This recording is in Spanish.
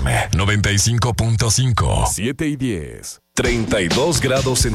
FM 95.5. 7 y 10. 32 grados centígrados.